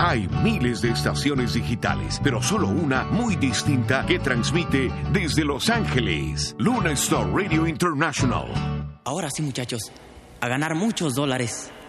Hay miles de estaciones digitales, pero solo una muy distinta que transmite desde Los Ángeles. Luna Star Radio International. Ahora sí, muchachos, a ganar muchos dólares.